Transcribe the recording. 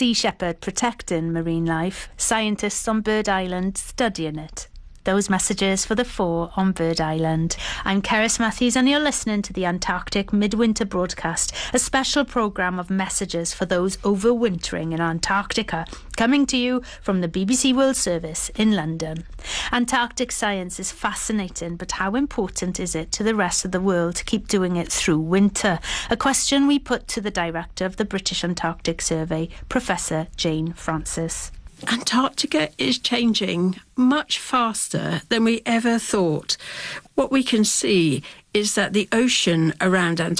Sea shepherd protecting marine life, scientists on Bird Island studying it. Those messages for the 4 on Bird Island. I'm Cerys Matthews and you're listening to the Antarctic Midwinter Broadcast, a special programme of messages for those overwintering in Antarctica, coming to you from the BBC World Service in London. Antarctic science is fascinating, but how important is it to the rest of the world to keep doing it through winter? A question we put to the director of the British Antarctic Survey, Professor Jane Francis. Antarctica is changing much faster than we ever thought. What we can see is that the ocean around Antarctica